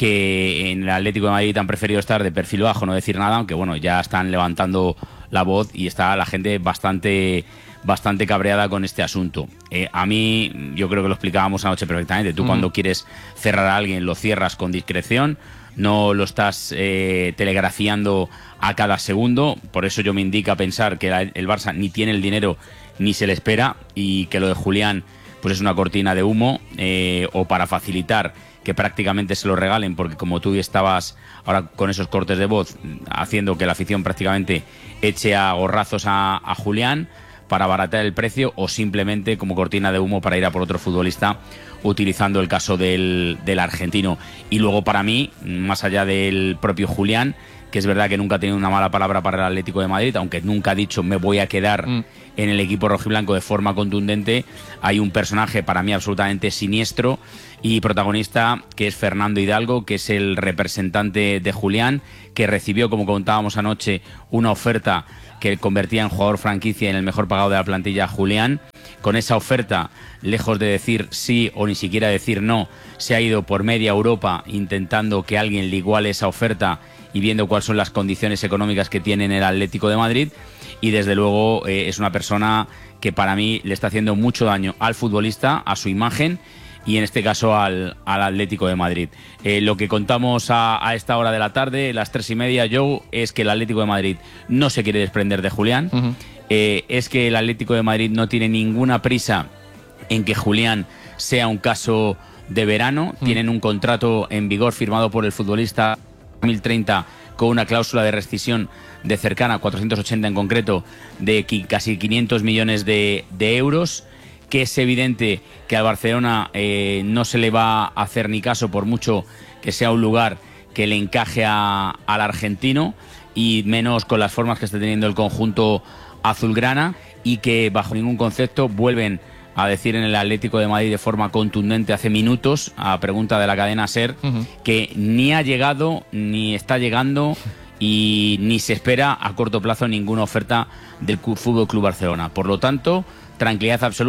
Que en el Atlético de Madrid han preferido estar de perfil bajo, no decir nada, aunque bueno, ya están levantando la voz y está la gente bastante bastante cabreada con este asunto. Eh, a mí, yo creo que lo explicábamos anoche perfectamente. Tú mm. cuando quieres cerrar a alguien lo cierras con discreción, no lo estás eh, telegrafiando a cada segundo. Por eso yo me indica pensar que la, el Barça ni tiene el dinero ni se le espera y que lo de Julián pues es una cortina de humo eh, o para facilitar que prácticamente se lo regalen, porque como tú estabas ahora con esos cortes de voz haciendo que la afición prácticamente eche a gorrazos a, a Julián para abaratar el precio o simplemente como cortina de humo para ir a por otro futbolista utilizando el caso del, del argentino. Y luego para mí, más allá del propio Julián, que es verdad que nunca ha tenido una mala palabra para el Atlético de Madrid, aunque nunca ha dicho me voy a quedar mm. en el equipo rojiblanco de forma contundente, hay un personaje para mí absolutamente siniestro y protagonista que es Fernando Hidalgo, que es el representante de Julián, que recibió, como contábamos anoche, una oferta que convertía en jugador franquicia en el mejor pagado de la plantilla a Julián. Con esa oferta, lejos de decir sí o ni siquiera decir no, se ha ido por media Europa intentando que alguien le iguale esa oferta y viendo cuáles son las condiciones económicas que tiene en el Atlético de Madrid. Y desde luego eh, es una persona que para mí le está haciendo mucho daño al futbolista, a su imagen y en este caso al, al Atlético de Madrid. Eh, lo que contamos a, a esta hora de la tarde, las tres y media, Joe, es que el Atlético de Madrid no se quiere desprender de Julián. Uh-huh. eh, es que el Atlético de Madrid no tiene ninguna prisa en que Julián sea un caso de verano. Uh-huh. Tienen un contrato en vigor firmado por el futbolista dos mil treinta con una cláusula de rescisión de cercana a cuatrocientos ochenta en concreto, de casi quinientos millones de, de euros, que es evidente que a Barcelona eh, no se le va a hacer ni caso por mucho que sea un lugar que le encaje a, al argentino y menos con las formas que está teniendo el conjunto azulgrana, y que bajo ningún concepto vuelven a decir en el Atlético de Madrid de forma contundente hace minutos, a pregunta de la cadena SER, uh-huh. que ni ha llegado ni está llegando y ni se espera a corto plazo ninguna oferta del Fútbol Club Barcelona. Por lo tanto, tranquilidad absoluta,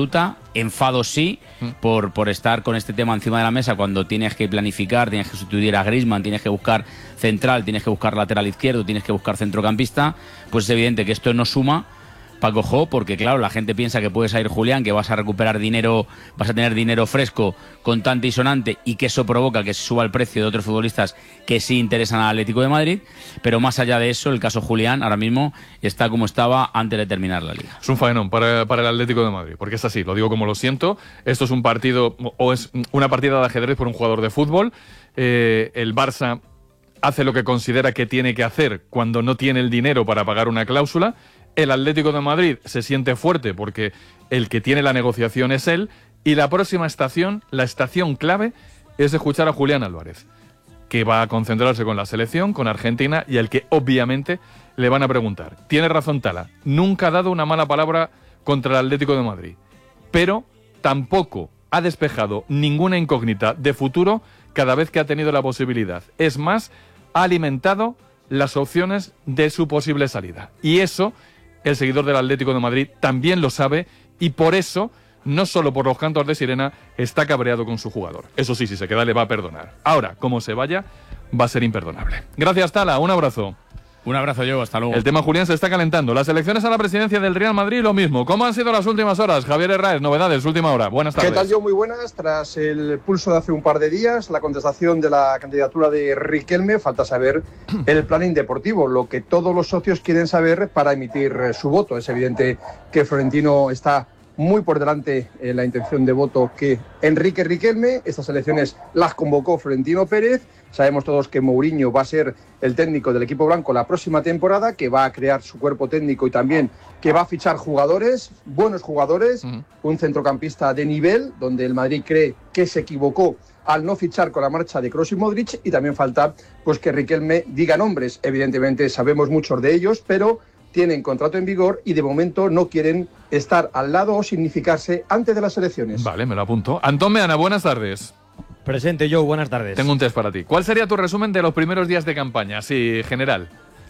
enfado sí, mm. por, por estar con este tema encima de la mesa cuando tienes que planificar, tienes que sustituir a Griezmann, tienes que buscar central, tienes que buscar lateral izquierdo, tienes que buscar centrocampista, pues es evidente que esto no suma, Paco Jo, porque claro, la gente piensa que puedes ir Julián, que vas a recuperar dinero, vas a tener dinero fresco, contante y sonante, y que eso provoca que se suba el precio de otros futbolistas que sí interesan al Atlético de Madrid, pero más allá de eso, el caso Julián ahora mismo está como estaba antes de terminar la Liga. Es un faenón para, para el Atlético de Madrid, porque es así, lo digo como lo siento, esto es un partido, o es una partida de ajedrez por un jugador de fútbol, eh, el Barça hace lo que considera que tiene que hacer cuando no tiene el dinero para pagar una cláusula. El Atlético de Madrid se siente fuerte porque el que tiene la negociación es él, y la próxima estación, la estación clave, es escuchar a Julián Álvarez, que va a concentrarse con la selección, con Argentina, y al que obviamente le van a preguntar. Tiene razón Tala, nunca ha dado una mala palabra contra el Atlético de Madrid, pero tampoco ha despejado ninguna incógnita de futuro cada vez que ha tenido la posibilidad. Es más, ha alimentado las opciones de su posible salida. Y eso el seguidor del Atlético de Madrid también lo sabe, y por eso, no solo por los cantos de sirena, está cabreado con su jugador. Eso sí, si se queda le va a perdonar. Ahora, como se vaya, va a ser imperdonable. Gracias, Tala, un abrazo. Un abrazo, yo, hasta luego. El tema Julián se está calentando. Las elecciones a la presidencia del Real Madrid, lo mismo. ¿Cómo han sido las últimas horas? Javier Herráez, novedades, última hora. Buenas tardes. ¿Qué tal, yo? Muy buenas. Tras el pulso de hace un par de días, la contestación de la candidatura de Riquelme, falta saber el planning deportivo, lo que todos los socios quieren saber para emitir su voto. Es evidente que Florentino está muy por delante en la intención de voto que Enrique Riquelme. Estas elecciones las convocó Florentino Pérez. Sabemos todos que Mourinho va a ser el técnico del equipo blanco la próxima temporada, que va a crear su cuerpo técnico y también que va a fichar jugadores, buenos jugadores, uh-huh. un centrocampista de nivel, donde el Madrid cree que se equivocó al no fichar con la marcha de Kroos y Modric, y también falta pues que Riquelme diga nombres. Evidentemente sabemos muchos de ellos, pero tienen contrato en vigor y de momento no quieren estar al lado o significarse antes de las elecciones. Vale, me lo apunto. Antón Meana, buenas tardes. Presente, Joe, buenas tardes. Tengo un test para ti. ¿Cuál sería tu resumen de los primeros días de campaña, así general?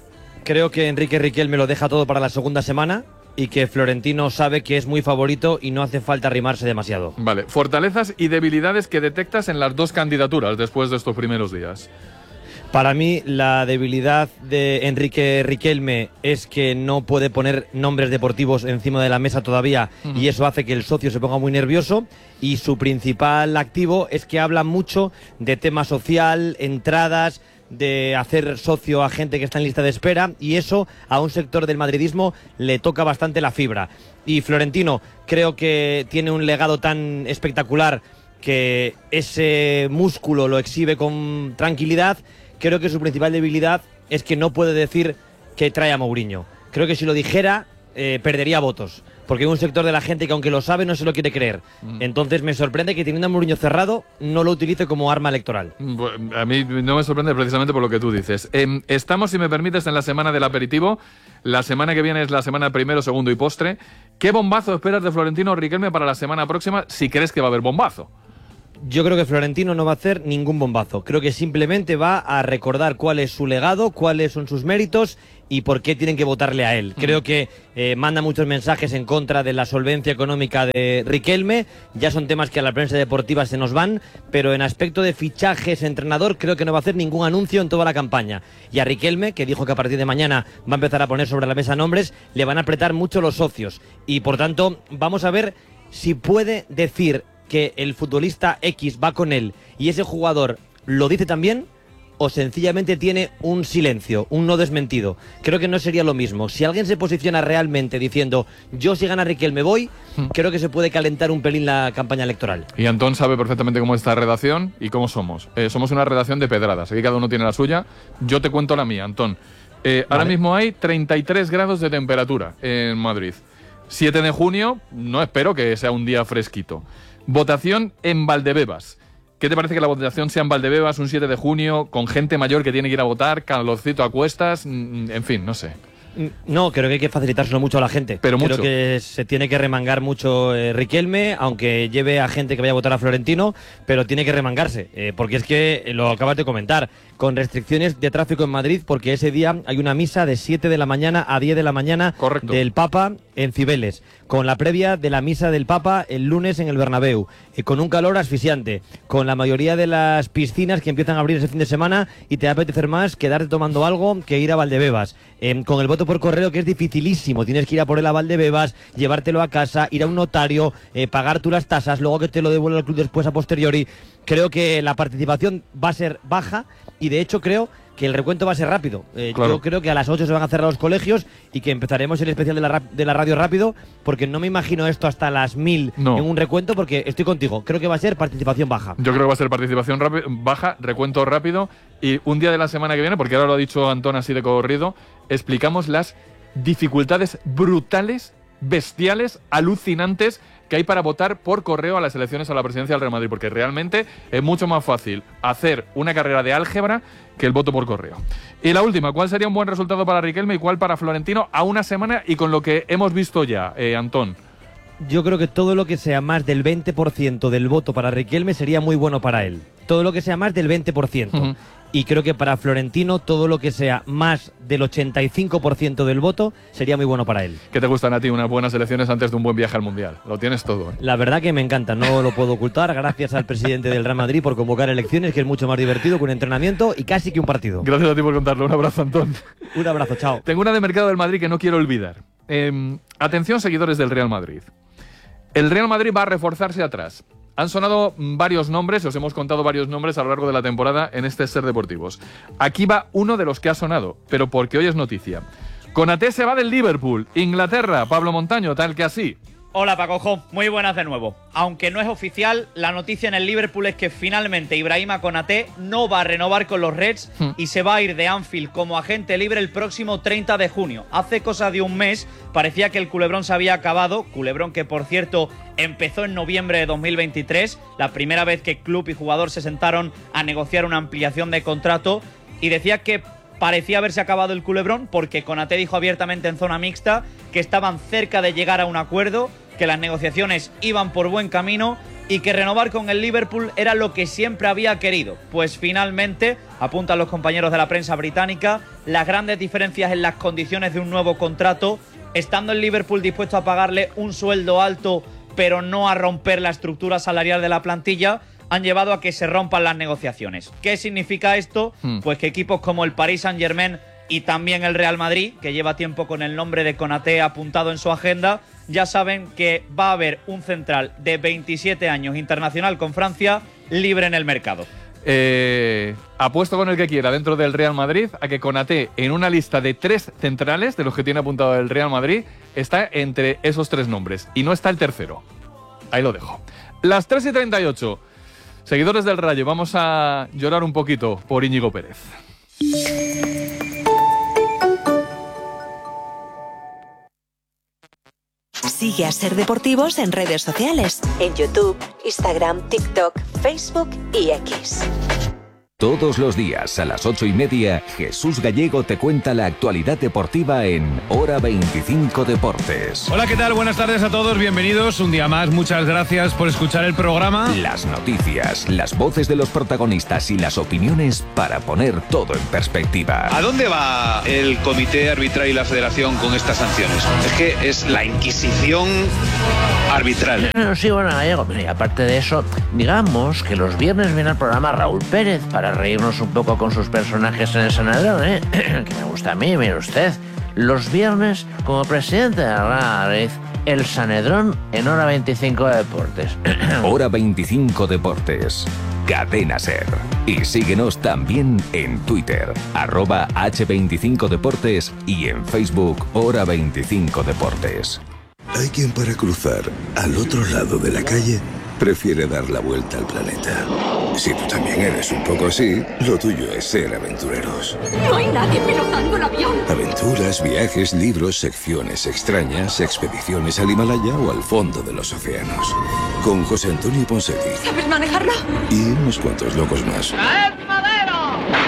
Creo que Enrique Riquelme lo deja todo para la segunda semana y que Florentino sabe que es muy favorito y no hace falta arrimarse demasiado. Vale, fortalezas y debilidades que detectas en las dos candidaturas después de estos primeros días. Para mí, la debilidad de Enrique Riquelme es que no puede poner nombres deportivos encima de la mesa todavía, uh-huh. y eso hace que el socio se ponga muy nervioso. Y su principal activo es que habla mucho de tema social, entradas, de hacer socio a gente que está en lista de espera, y eso a un sector del madridismo le toca bastante la fibra. Y Florentino creo que tiene un legado tan espectacular que ese músculo lo exhibe con tranquilidad. Creo que su principal debilidad es que no puede decir que trae a Mourinho. Creo que si lo dijera, eh, perdería votos. Porque hay un sector de la gente que, aunque lo sabe, no se lo quiere creer. Mm. Entonces me sorprende que, teniendo a Mourinho cerrado, no lo utilice como arma electoral. A mí no me sorprende precisamente por lo que tú dices. Eh, estamos, si me permites, en la semana del aperitivo. La semana que viene es la semana primero, segundo y postre. ¿Qué bombazo esperas de Florentino Riquelme para la semana próxima, si crees que va a haber bombazo? Yo creo que Florentino no va a hacer ningún bombazo. Creo que simplemente va a recordar cuál es su legado, cuáles son sus méritos y por qué tienen que votarle a él. Creo que eh, manda muchos mensajes en contra de la solvencia económica de Riquelme. Ya son temas que a la prensa deportiva se nos van, pero en aspecto de fichajes, entrenador, creo que no va a hacer ningún anuncio en toda la campaña. Y a Riquelme, que dijo que a partir de mañana va a empezar a poner sobre la mesa nombres, le van a apretar mucho los socios. Y por tanto, vamos a ver si puede decir que el futbolista X va con él y ese jugador lo dice también, o sencillamente tiene un silencio, un no desmentido. Creo que no sería lo mismo. Si alguien se posiciona realmente diciendo yo si gana Riquelme voy, hmm. creo que se puede calentar un pelín la campaña electoral. Y Antón sabe perfectamente cómo es esta redacción y cómo somos. Eh, somos una redacción de pedradas, aquí cada uno tiene la suya. Yo te cuento la mía, Antón. Eh, vale. Ahora mismo hay treinta y tres grados de temperatura en Madrid. siete de junio, no espero que sea un día fresquito. Votación en Valdebebas. ¿Qué te parece que la votación sea en Valdebebas un siete de junio con gente mayor que tiene que ir a votar, calorcito a cuestas? En fin, no sé. No, creo que hay que facilitárselo mucho a la gente. Pero creo mucho. que se tiene que remangar mucho eh, Riquelme, aunque lleve a gente que vaya a votar a Florentino, pero tiene que remangarse, eh, porque es que, eh, lo acabas de comentar, con restricciones de tráfico en Madrid, porque ese día hay una misa de siete de la mañana a diez de la mañana Correcto. del Papa en Cibeles, con la previa de la misa del Papa el lunes en el Bernabéu, eh, con un calor asfixiante, con la mayoría de las piscinas que empiezan a abrir ese fin de semana y te va a apetecer más quedarte tomando algo que ir a Valdebebas, eh, con el voto por correo que es dificilísimo, tienes que ir a por él a Valdebebas, llevártelo a casa, ir a un notario, eh, pagar tú las tasas, luego que te lo devuelva el club después a posteriori. Creo que la participación va a ser baja y de hecho creo que el recuento va a ser rápido. Eh, Claro. Yo creo que a las ocho se van a cerrar los colegios y que empezaremos el especial de la, rap- de la radio rápido, porque no me imagino esto hasta las mil No. en un recuento, porque estoy contigo, creo que va a ser participación baja. Yo creo que va a ser participación rápi- baja, recuento rápido, y un día de la semana que viene, porque ahora lo ha dicho Antón así de corrido, explicamos las dificultades brutales, bestiales, alucinantes que hay para votar por correo a las elecciones a la presidencia del Real Madrid, porque realmente es mucho más fácil hacer una carrera de álgebra que el voto por correo. Y la última, ¿cuál sería un buen resultado para Riquelme y cuál para Florentino a una semana y con lo que hemos visto ya, eh, Antón? Yo creo que todo lo que sea más del veinte por ciento del voto para Riquelme sería muy bueno para él. Todo lo que sea más del veinte por ciento. Uh-huh. Y creo que para Florentino todo lo que sea más del ochenta y cinco por ciento del voto sería muy bueno para él. ¿Qué te gustan a ti unas buenas elecciones antes de un buen viaje al Mundial? Lo tienes todo, ¿eh? La verdad que me encanta, no lo puedo ocultar. Gracias al presidente del Real Madrid por convocar elecciones, que es mucho más divertido que un entrenamiento y casi que un partido. Gracias a ti por contarlo. Un abrazo, Antón. Un abrazo, chao. Tengo una de Mercado del Madrid que no quiero olvidar. Eh, atención, seguidores del Real Madrid. El Real Madrid va a reforzarse atrás. Han sonado varios nombres, os hemos contado varios nombres a lo largo de la temporada en este Ser Deportivos. Aquí va uno de los que ha sonado, pero porque hoy es noticia. Konaté se va del Liverpool, Inglaterra, Pablo Montaño, tal que así. Hola Pacojo, muy buenas de nuevo. Aunque no es oficial, la noticia en el Liverpool es que finalmente Ibrahima Konaté no va a renovar con los Reds Hmm. y se va a ir de Anfield como agente libre el próximo treinta de junio. Hace cosa de un mes parecía que el culebrón se había acabado, culebrón que por cierto empezó en noviembre de dos mil veintitrés, la primera vez que club y jugador se sentaron a negociar una ampliación de contrato, y decía que parecía haberse acabado el culebrón porque Konaté dijo abiertamente en zona mixta que estaban cerca de llegar a un acuerdo, que las negociaciones iban por buen camino y que renovar con el Liverpool era lo que siempre había querido. Pues finalmente, apuntan los compañeros de la prensa británica, las grandes diferencias en las condiciones de un nuevo contrato, estando el Liverpool dispuesto a pagarle un sueldo alto pero no a romper la estructura salarial de la plantilla, han llevado a que se rompan las negociaciones. ¿Qué significa esto? Hmm. Pues que equipos como el Paris Saint-Germain y también el Real Madrid, que lleva tiempo con el nombre de Konaté apuntado en su agenda, ya saben que va a haber un central de veintisiete años internacional con Francia libre en el mercado. Eh, apuesto con el que quiera dentro del Real Madrid a que Konaté, en una lista de tres centrales de los que tiene apuntado el Real Madrid, está entre esos tres nombres y no está el tercero. Ahí lo dejo. Las tres y treinta y ocho. Seguidores del Rayo, vamos a llorar un poquito por Íñigo Pérez. Sigue a Ser Deportivos en redes sociales, en YouTube, Instagram, TikTok, Facebook y X. Todos los días a las ocho y media, Jesús Gallego te cuenta la actualidad deportiva en Hora veinticinco Deportes. Hola, ¿qué tal? Buenas tardes a todos, bienvenidos un día más, muchas gracias por escuchar el programa. Las noticias, las voces de los protagonistas y las opiniones para poner todo en perspectiva. ¿A dónde va el comité arbitral y la federación con estas sanciones? Es que es la Inquisición arbitral. No, sí, bueno, Gallego, y aparte de eso, digamos que los viernes viene al programa Raúl Pérez para reírnos un poco con sus personajes en el Sanedrón, ¿eh? Que me gusta a mí, mire usted. Los viernes, como presidente de la Real Madrid, el Sanedrón en Hora veinticinco Deportes. Hora veinticinco Deportes. Cadena Ser. Y síguenos también en Twitter, arroba hache veinticinco Deportes y en Facebook, Hora veinticinco Deportes. Hay quien para cruzar al otro lado de la calle prefiere dar la vuelta al planeta. Si tú también eres un poco así, lo tuyo es ser aventureros. No hay nadie pilotando el avión. Aventuras, viajes, libros, secciones extrañas, expediciones al Himalaya o al fondo de los océanos. Con José Antonio Ponseti. ¿Sabes manejarlo? Y unos cuantos locos más. ¡Es madero!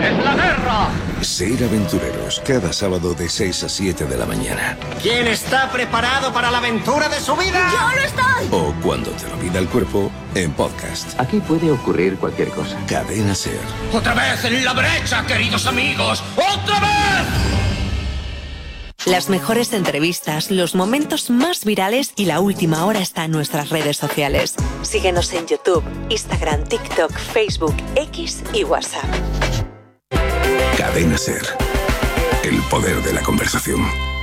¡Es la guerra! Ser aventureros cada sábado de seis a siete de la mañana. ¿Quién está preparado para la aventura de su vida? ¡Yo lo estoy! O cuando te lo pida el cuerpo, en podcast. Aquí puede ocurrir cualquier cosa. Cadena Ser. ¡Otra vez en la brecha, queridos amigos! ¡Otra vez! Las mejores entrevistas, los momentos más virales y la última hora está en nuestras redes sociales. Síguenos en YouTube, Instagram, TikTok, Facebook, X y WhatsApp. Cadena Ser. El poder de la conversación.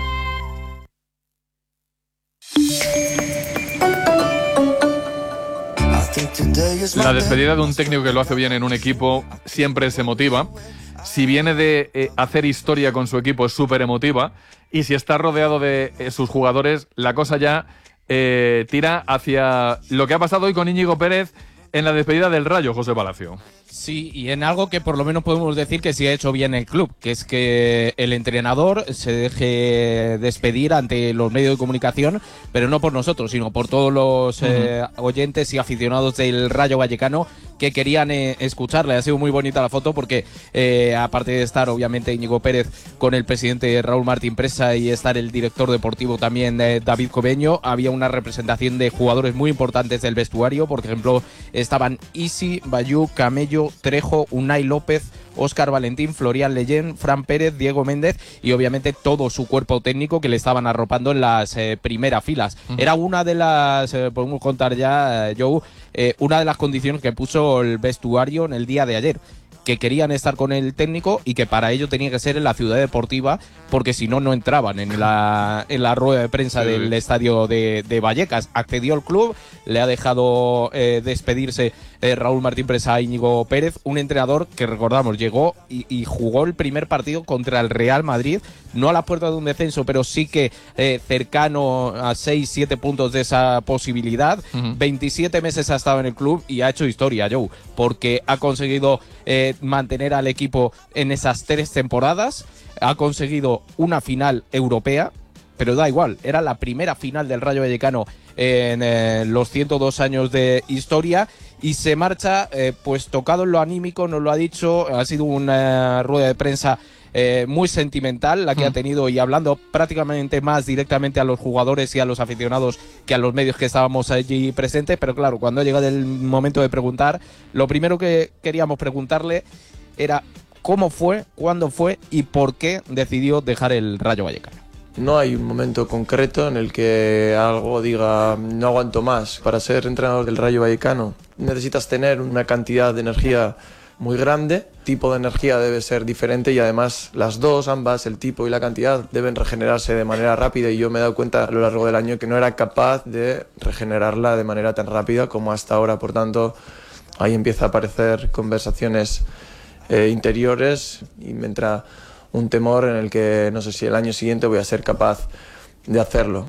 La despedida de un técnico que lo hace bien en un equipo siempre es emotiva. Si viene de eh, hacer historia con su equipo es súper emotiva. Y si está rodeado de eh, sus jugadores, la cosa ya eh, tira hacia lo que ha pasado hoy con Íñigo Pérez en la despedida del Rayo, José Palacio. Sí, y en algo que por lo menos podemos decir que sí ha hecho bien el club, que es que el entrenador se deje despedir ante los medios de comunicación, pero no por nosotros, sino por todos los uh-huh. eh, oyentes y aficionados del Rayo Vallecano que querían eh, escucharle. Ha sido muy bonita la foto porque, eh, aparte de estar obviamente Íñigo Pérez con el presidente Raúl Martín Presa y estar el director deportivo también eh, David Cobeño, había una representación de jugadores muy importantes del vestuario. Por ejemplo, estaban Isi, Bayú, Camello, Trejo, Unai López, Óscar Valentín, Florian Leyen, Fran Pérez, Diego Méndez y obviamente todo su cuerpo técnico que le estaban arropando en las eh, primeras filas. Uh-huh. Era una de las, eh, podemos contar ya, eh, Joe, eh, una de las condiciones que puso el vestuario en el día de ayer, que querían estar con el técnico y que para ello tenía que ser en la ciudad deportiva, porque si no, no entraban en la, en la rueda de prensa sí. del estadio de, de Vallecas. Accedió al club, le ha dejado eh, despedirse eh, Raúl Martín Presa a Íñigo Pérez, un entrenador que, recordamos, llegó y, y jugó el primer partido contra el Real Madrid, no a la puerta de un descenso, pero sí que eh, cercano a seis siete puntos de esa posibilidad. Uh-huh. veintisiete meses ha estado en el club y ha hecho historia, Joe, porque ha conseguido eh, mantener al equipo en esas tres temporadas, ha conseguido una final europea, pero da igual, era la primera final del Rayo Vallecano en eh, los ciento dos años de historia, y se marcha eh, pues tocado en lo anímico, nos lo ha dicho, ha sido una rueda de prensa eh, muy sentimental la que mm. ha tenido, y hablando prácticamente más directamente a los jugadores y a los aficionados que a los medios que estábamos allí presentes. Pero claro, cuando ha llegado el momento de preguntar, lo primero que queríamos preguntarle era cómo fue, cuándo fue y por qué decidió dejar el Rayo Vallecano. No hay un momento concreto en el que algo diga no aguanto más. Para ser entrenador del Rayo Vallecano necesitas tener una cantidad de energía muy grande, el tipo de energía debe ser diferente y además las dos, ambas, el tipo y la cantidad, deben regenerarse de manera rápida, y yo me he dado cuenta a lo largo del año que no era capaz de regenerarla de manera tan rápida como hasta ahora. Por tanto, ahí empieza a aparecer conversaciones eh, interiores y me entra un temor en el que no sé si el año siguiente voy a ser capaz de hacerlo.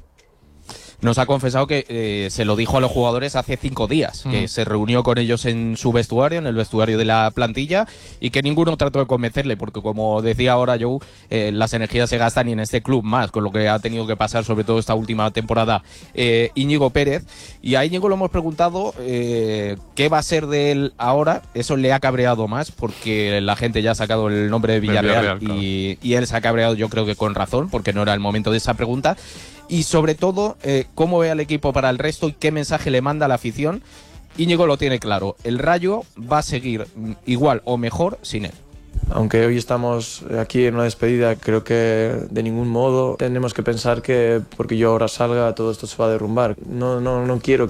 Nos ha confesado que eh, se lo dijo a los jugadores hace cinco días, mm. que se reunió con ellos en su vestuario, en el vestuario de la plantilla, y que ninguno trató de convencerle, porque como decía ahora Joe, eh, las energías se gastan y en este club más, con lo que ha tenido que pasar sobre todo esta última temporada eh, Íñigo Pérez. Y a Íñigo lo hemos preguntado eh, qué va a ser de él ahora. Eso le ha cabreado más, porque la gente ya ha sacado el nombre de Villarreal, Villarreal y, claro. y él se ha cabreado, yo creo que con razón, porque no era el momento de esa pregunta. Y sobre todo, eh, cómo ve al equipo para el resto y qué mensaje le manda a la afición. Íñigo lo tiene claro, el Rayo va a seguir igual o mejor sin él. Aunque hoy estamos aquí en una despedida, creo que de ningún modo tenemos que pensar que porque yo ahora salga todo esto se va a derrumbar. No, no, no quiero